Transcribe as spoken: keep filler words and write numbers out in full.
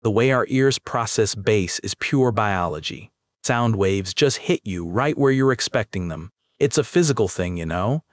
The way our ears process bass is pure biology. Sound waves just hit you right where you're expecting them. It's a physical thing, you know?